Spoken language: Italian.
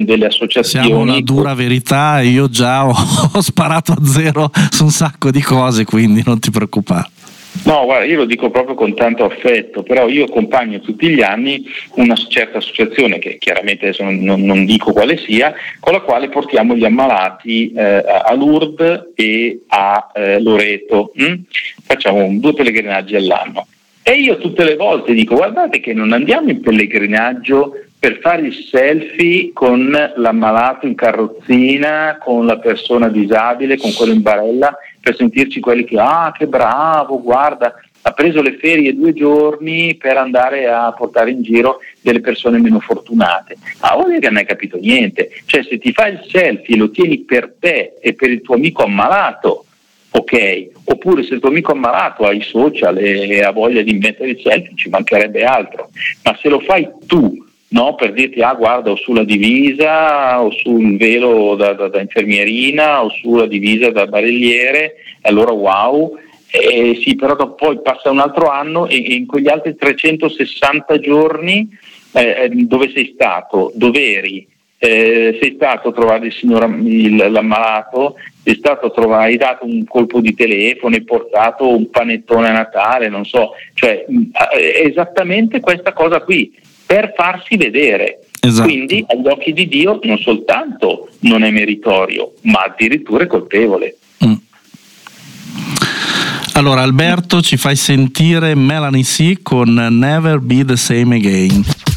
delle associazioni. Siamo una dura verità, io già ho sparato a zero su un sacco di cose, quindi non ti preoccupare. No, guarda, io lo dico proprio con tanto affetto, però io accompagno tutti gli anni una certa associazione, che chiaramente adesso non dico quale sia, con la quale portiamo gli ammalati a Lourdes e a Loreto. Facciamo 2 pellegrinaggi all'anno. E io tutte le volte dico: guardate che non andiamo in pellegrinaggio per fare il selfie con l'ammalato in carrozzina, con la persona disabile, con quello in barella, per sentirci quelli che che bravo, guarda, ha preso le ferie 2 giorni per andare a portare in giro delle persone meno fortunate. Vuol dire che non hai capito niente. Cioè, se ti fai il selfie e lo tieni per te e per il tuo amico ammalato, ok, oppure se il tuo amico ammalato ha i social e ha voglia di mettere il selfie, ci mancherebbe altro, ma se lo fai tu, no, per dirti guarda, ho sulla divisa, o sul velo da infermierina, o sulla divisa da barelliere, allora wow. Sì, però poi passa un altro anno e in quegli altri 360 giorni dove sei stato, dove eri? Sei stato a trovare il signor l'ammalato, sei stato a trovare, hai dato un colpo di telefono, hai portato un panettone a Natale, non so, cioè è esattamente questa cosa qui, per farsi vedere. Esatto. Quindi agli occhi di Dio non soltanto non è meritorio, ma addirittura è colpevole. Allora Alberto, ci fai sentire Melanie C con Never Be the Same Again.